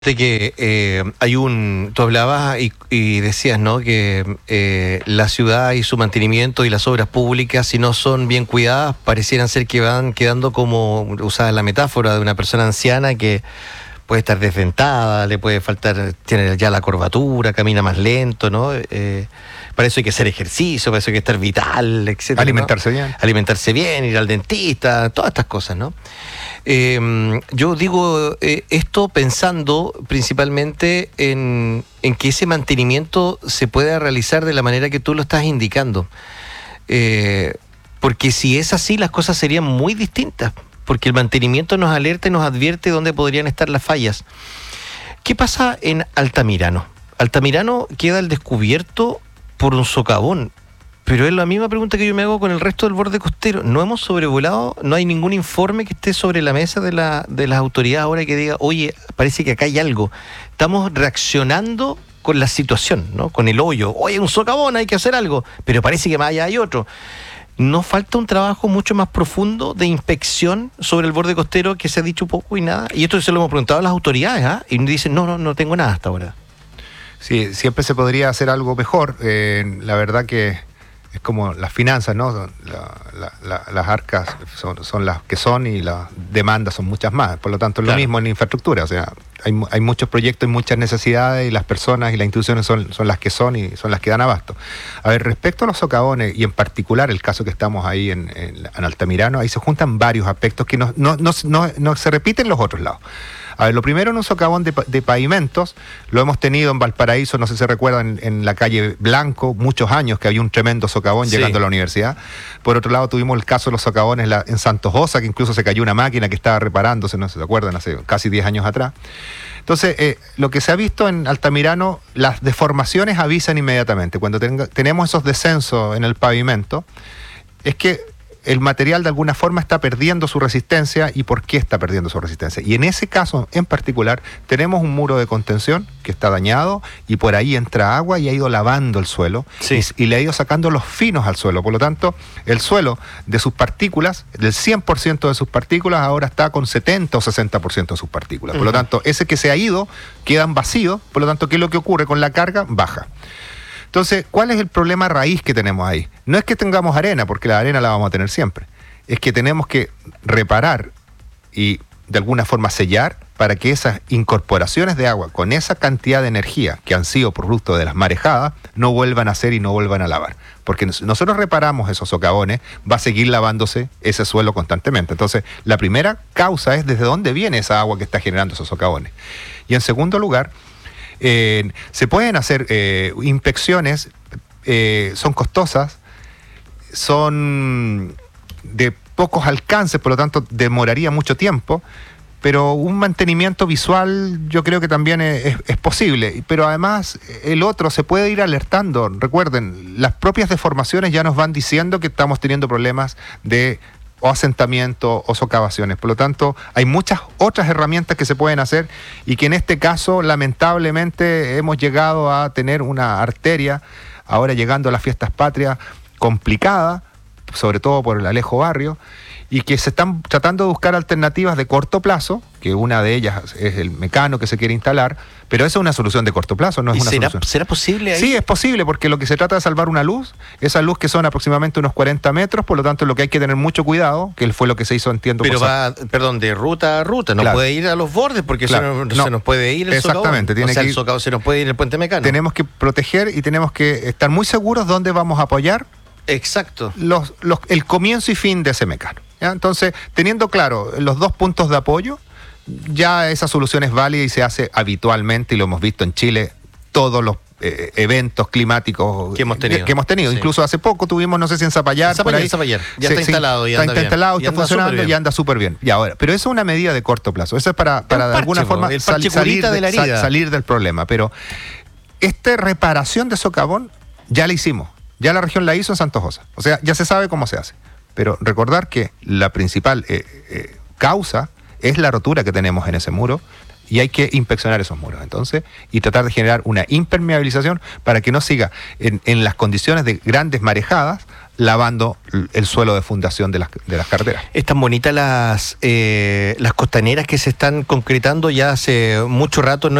De que tú hablabas y decías, ¿no? Que la ciudad y su mantenimiento y las obras públicas, si no son bien cuidadas, parecieran ser que van quedando como, usada la metáfora de una persona anciana que puede estar desdentada, le puede faltar, tiene ya la curvatura, camina más lento, ¿no? Para eso hay que hacer ejercicio, para eso hay que estar vital, etcétera. Alimentarse ¿no? bien. Alimentarse bien, ir al dentista, todas estas cosas, ¿no? Yo digo esto pensando principalmente en que ese mantenimiento se pueda realizar de la manera que tú lo estás indicando. Porque si es así, las cosas serían muy distintas. Porque el mantenimiento nos alerta y nos advierte dónde podrían estar las fallas. ¿Qué pasa en Altamirano? Altamirano queda al descubierto por un socavón. Pero es la misma pregunta que yo me hago con el resto del borde costero. No hemos sobrevolado, no hay ningún informe que esté sobre la mesa de las autoridades ahora que diga, oye, parece que acá hay algo. Estamos reaccionando con la situación, ¿no? Con el hoyo. Oye, un socavón, hay que hacer algo. Pero parece que más allá hay otro. ¿No falta un trabajo mucho más profundo de inspección sobre el borde costero que se ha dicho poco y nada? Y esto se lo hemos preguntado a las autoridades, ¿ah? Y dicen, no tengo nada hasta ahora. Sí, siempre se podría hacer algo mejor. La verdad que es como las finanzas, ¿no? Las arcas son las que son y las demandas son muchas más. Por lo tanto, es lo mismo en infraestructura. O sea, hay muchos proyectos y muchas necesidades y las personas y las instituciones son las que son y son las que dan abasto. A ver, respecto a los socavones y en particular el caso que estamos ahí en Altamirano, ahí se juntan varios aspectos que no se repiten en los otros lados. A ver, lo primero en un socavón de pavimentos, lo hemos tenido en Valparaíso, no sé si se recuerdan, en la calle Blanco, muchos años que había un tremendo socavón llegando a la universidad. Por otro lado, tuvimos el caso de los socavones en Santos Osa, que incluso se cayó una máquina que estaba reparándose, no sé si se acuerdan, hace casi 10 años atrás. Entonces, lo que se ha visto en Altamirano, las deformaciones avisan inmediatamente. Cuando tenemos esos descensos en el pavimento, es que el material de alguna forma está perdiendo su resistencia. ¿Y por qué está perdiendo su resistencia? Y en ese caso en particular tenemos un muro de contención que está dañado y por ahí entra agua y ha ido lavando el suelo y le ha ido sacando los finos al suelo. Por lo tanto, el suelo de sus partículas, del 100% de sus partículas, ahora está con 70 o 60% de sus partículas. Por lo tanto, ese que se ha ido quedan vacíos. Por lo tanto, ¿qué es lo que ocurre? Con la carga baja. Entonces, ¿cuál es el problema raíz que tenemos ahí? No es que tengamos arena, porque la arena la vamos a tener siempre. Es que tenemos que reparar y de alguna forma sellar para que esas incorporaciones de agua con esa cantidad de energía que han sido producto de las marejadas no vuelvan a ser y no vuelvan a lavar. Porque nosotros reparamos esos socavones, va a seguir lavándose ese suelo constantemente. Entonces, la primera causa es desde dónde viene esa agua que está generando esos socavones. Y en segundo lugar, se pueden hacer inspecciones, son costosas, son de pocos alcances, por lo tanto demoraría mucho tiempo, pero un mantenimiento visual yo creo que también es posible. Pero además el otro se puede ir alertando. Recuerden, las propias deformaciones ya nos van diciendo que estamos teniendo problemas de o asentamiento o socavaciones. Por lo tanto, hay muchas otras herramientas que se pueden hacer y que en este caso, lamentablemente, hemos llegado a tener una arteria, ahora llegando a las fiestas patrias, complicada, sobre todo por el Alejo Barrio, y que se están tratando de buscar alternativas de corto plazo, que una de ellas es el mecano que se quiere instalar, pero esa es una solución de corto plazo, no es una solución. ¿Será posible ahí? Sí, es posible, porque lo que se trata es salvar una luz, esa luz que son aproximadamente unos 40 metros, por lo tanto lo que hay que tener mucho cuidado, que fue lo que se hizo, entiendo. Pero de ruta a ruta, no puede ir a los bordes, porque se nos puede ir el socavón. Exactamente. El socavón se nos puede ir el puente mecano. Tenemos que proteger y tenemos que estar muy seguros dónde vamos a apoyar. Exacto. El comienzo y fin de ese mecano. ¿Ya? Entonces, teniendo claro los dos puntos de apoyo, ya esa solución es válida y se hace habitualmente, y lo hemos visto en Chile, todos los eventos climáticos que hemos tenido. Sí. Incluso hace poco tuvimos, no sé si en Zapallar, por ahí. Zapallar. Ya está instalado. Está instalado, está funcionando y anda súper bien. Y ahora, pero eso es una medida de corto plazo. Eso es para de alguna forma salir del problema. Pero esta reparación de socavón ya la hicimos. Ya la región la hizo en Santos Osa. O sea, ya se sabe cómo se hace. Pero recordar que la principal causa es la rotura que tenemos en ese muro y hay que inspeccionar esos muros, entonces, y tratar de generar una impermeabilización para que no siga en las condiciones de grandes marejadas lavando el suelo de fundación de las carreteras. Están bonitas las costaneras que se están concretando ya hace mucho rato.